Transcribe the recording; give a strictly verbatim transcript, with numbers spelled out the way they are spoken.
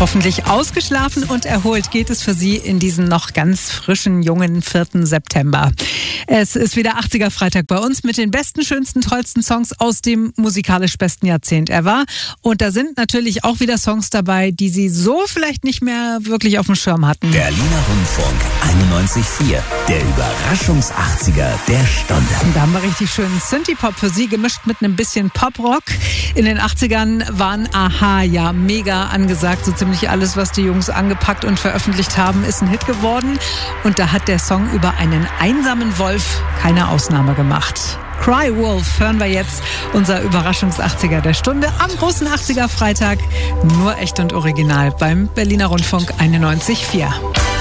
Hoffentlich ausgeschlafen und erholt geht es für Sie in diesen noch ganz frischen, jungen vierten September. Es ist wieder achtziger Freitag bei uns mit den besten, schönsten, tollsten Songs aus dem musikalisch besten Jahrzehnt ever. Und da sind natürlich auch wieder Songs dabei, die Sie so vielleicht nicht mehr wirklich auf dem Schirm hatten. Berliner Rundfunk einundneunzig Komma vier, der Überraschungs-achtziger der Stunde. Da haben wir richtig schönen Synthie-Pop für Sie, gemischt mit einem bisschen Pop-Rock. In den achtzigern waren Aha ja mega angesagt. So ziemlich alles, was die Jungs angepackt und veröffentlicht haben, ist ein Hit geworden. Und da hat der Song über einen einsamen Wolf keine Ausnahme gemacht. Cry Wolf hören wir jetzt, unser Überraschungs-achtziger der Stunde am großen achtziger Freitag. Nur echt und original beim Berliner Rundfunk einundneunzig Komma vier.